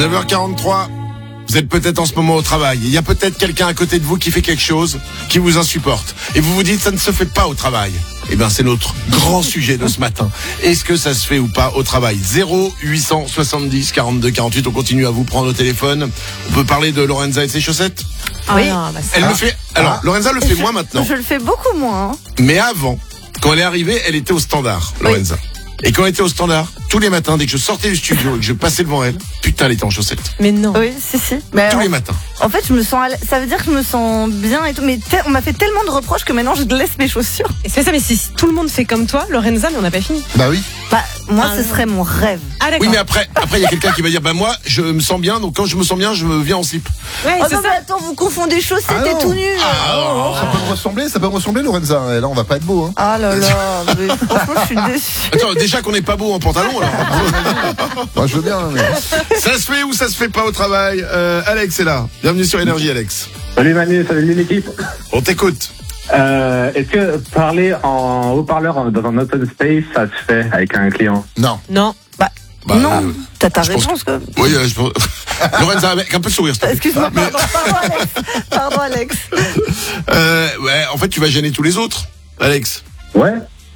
9h43. Vous êtes peut-être en ce moment au travail. Il y a peut-être quelqu'un à côté de vous qui fait quelque chose qui vous insupporte. Et vous vous dites, ça ne se fait pas au travail. Eh bien, c'est notre grand sujet de ce matin. Est-ce que ça se fait ou pas au travail? 0870 42 48. On continue à vous prendre au téléphone. On peut parler de Lorenza et ses chaussettes? Oui. Elle le fait. Alors, Lorenza le fait moins maintenant. Je le fais beaucoup moins. Mais avant, quand elle est arrivée, elle était au standard, Lorenza. Et quand elle était au standard, tous les matins, dès que je sortais du studio et que je passais devant elle, putain, elle était en chaussettes. Mais non. Oui, si. Mais Tous les matins. En fait, je me sens. Ça veut dire que je me sens bien et tout. Mais on m'a fait tellement de reproches que maintenant je laisse mes chaussures. Et c'est ça, mais si tout le monde fait comme toi, Lorenza, mais on n'a pas fini. Bah oui. Bah, moi, Ah ce non. serait mon rêve. Ah d'accord. Oui, mais après, il y a quelqu'un qui va dire, bah moi, je me sens bien, donc quand je me sens bien, je me viens en slip. Ouais, Oh c'est non, mais ça. attends, vous confondez chaussettes Ah et non. tout nu. Ça peut me ressembler, Lorenza. Et là, on va pas être beau, hein. Ah là là, mais franchement, je suis déçue. Attends, déjà qu'on n'est pas beau en pantalon, alors. Moi, je veux bien, mais... Ça se fait ou ça se fait pas au travail? Alex est là. Bienvenue sur Énergie, Alex. Salut Manu, salut l'équipe. On t'écoute. Est-ce que parler en haut-parleur dans un open space, ça se fait avec un client? Non. Non. Bah, Non, t'as ta je pense réponse, quoi. Oui, je pense. Lorenza, avec un peu de sourire, s'il te plaît. Excuse-moi, pardon Alex. Pardon Alex. Ouais, en fait, tu vas gêner tous les autres, Alex. Ouais.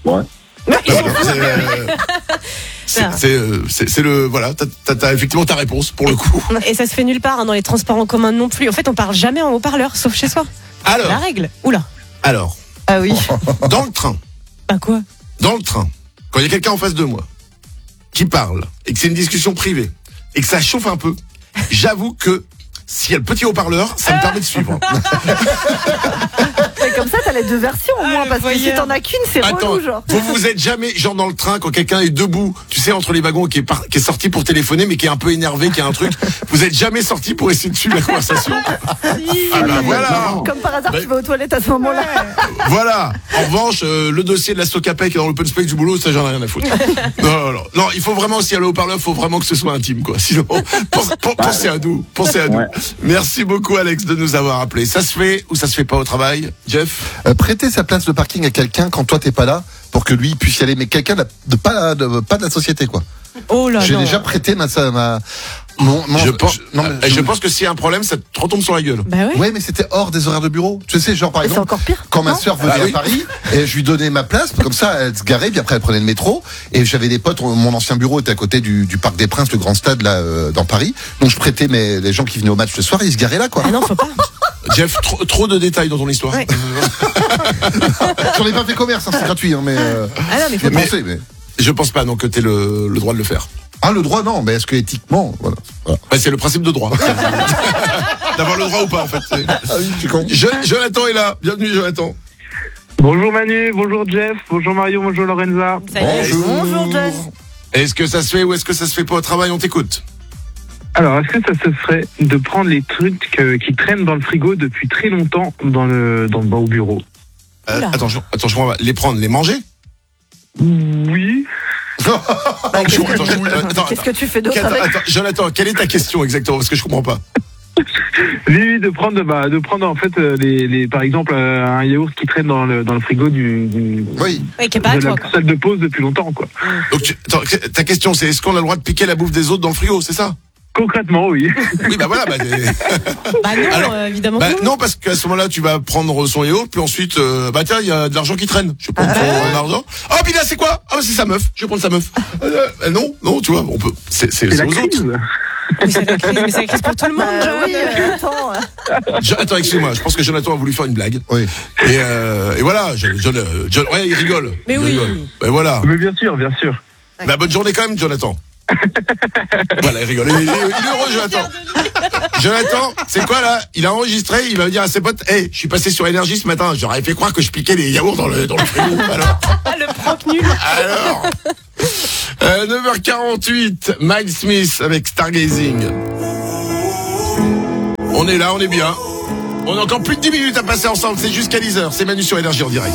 C'est le voilà, t'as effectivement ta réponse pour le coup. Et ça se fait nulle part, hein, dans les transports en commun non plus. En fait, on parle jamais en haut-parleur, sauf chez soi. La Alors, règle. Oula. Ah oui. dans le train, Bah quoi? quand il y a quelqu'un en face de moi qui parle et que c'est une discussion privée et que ça chauffe un peu, j'avoue que s'il y a le petit haut-parleur, ça me permet de suivre. Mais comme ça, t'as les deux versions au moins, le parce que si voyeur. t'en as qu'une, c'est Attends, relou, genre. vous êtes jamais genre dans le train quand quelqu'un est debout, tu sais, entre les wagons, qui est sorti pour téléphoner mais qui est un peu énervé, qui a un truc. Vous êtes jamais sorti pour essayer de suivre la conversation? Ah bah voilà. Comme par hasard, Bah- tu vas aux toilettes à ce moment-là. Voilà. En revanche, le dossier de la Socapec dans l'open space du boulot, ça j'en ai rien à foutre. Non, il faut vraiment, si elle est au haut-parleur, il faut vraiment que ce soit intime, quoi. Sinon, pensez à nous. Ouais. Merci beaucoup, Alex, de nous avoir appelés. Ça se fait ou ça se fait pas au travail, Jeff? Prêter sa place de parking à quelqu'un quand toi t'es pas là, pour que lui puisse y aller, mais quelqu'un pas de la société, quoi. Oh là J'ai non. déjà prêté ma Je pense que s'il y a un problème, ça te retombe sur la gueule. Bah ouais. Ouais, mais c'était hors des horaires de bureau. Tu sais, genre par Mais c'est exemple, encore pire. quand ma non sœur venait Ah oui. à Paris, et je lui donnais ma place, comme ça, elle se garait, puis après elle prenait le métro. Et j'avais des potes. Mon ancien bureau était à côté du Parc des Princes, le grand stade là dans Paris. Donc je prêtais les gens qui venaient au match le soir, ils se garaient là, quoi. Ah non, faut pas. Jeff, trop de détails dans ton histoire. Ouais. J'en ai pas fait commerce, hein, c'est gratuit, hein, mais Ah non, mais faut j'ai pas. pensé, mais. Je pense pas donc que t'aies le droit de le faire. Ah, le droit, non, mais est-ce que éthiquement, voilà. Bah, c'est le principe de droit. D'avoir le droit ou pas, en fait. Ah oui, tu con. Jonathan est là. Bienvenue, Jonathan. Bonjour Manu, bonjour Jeff, bonjour Mario, bonjour Lorenza. Salut. Bonjour, Jess. Est-ce que ça se fait ou est-ce que ça se fait pas au travail? On t'écoute. Alors, est-ce que ça se ferait de prendre les trucs qui traînent dans le frigo depuis très longtemps dans le bas au bureau? Oula. Attends, je comprends pas. Les prendre, les manger? Oui. Qu'est-ce que tu fais d'autre avec? Attends, Jonathan, quelle est ta question exactement? Parce que je comprends pas. Oui, de prendre en fait par exemple un yaourt qui traîne dans le frigo Oui. Ouais, qui est pas à de la toi, quoi. salle de pause depuis longtemps, quoi. Donc, attends, ta question, c'est est-ce qu'on a le droit de piquer la bouffe des autres dans le frigo, c'est ça? Concrètement, oui. Oui, bah voilà. Bah Bah non, Alors, évidemment bah que non. non, parce qu'à ce moment-là, tu vas prendre son yaourt, puis ensuite, bah tiens, il y a de l'argent qui traîne. Je vais prendre son argent. Oh, puis là, c'est quoi? Ah, c'est sa meuf. Je vais prendre sa meuf. Non, tu vois, on peut. C'est C'est la aux autres. crise. Mais c'est la crise pour tout le monde. Bah John. oui, attends. Attends, excuse-moi. Je pense que Jonathan a voulu faire une blague. Oui. Et voilà. Ouais, il rigole. Mais Il oui. rigole. Et voilà. Mais bien sûr. Bah, bonne journée quand même, Jonathan. Voilà, il rigole. Il est heureux, Jonathan. Jonathan, c'est quoi là? Il a enregistré, il va dire à ses potes, hey, je suis passé sur Énergie ce matin, j'aurais fait croire que je piquais les yaourts dans le frigo. Alors, Ah, le prank nul. 9h48, Miles Smith avec Stargazing. On est là, on est bien. On a encore plus de 10 minutes à passer ensemble, c'est jusqu'à 10h, c'est Manu sur Énergie en direct.